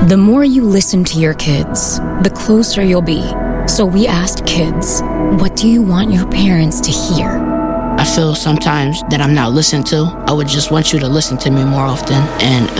The more you listen to your kids, the closer you'll be. So we asked kids, what do you want your parents to hear? I feel sometimes that I'm not listened to. I would just want you to listen to me more often. And